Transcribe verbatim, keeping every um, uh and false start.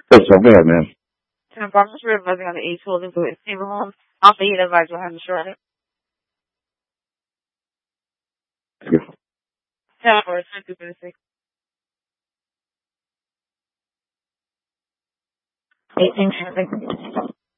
What's so bad, man? I'm not sure if I was going to eat holding to it. Steve Holmes, I'll be the advisor behind the short. Ten hours, two fifty-six. eighteen traffic.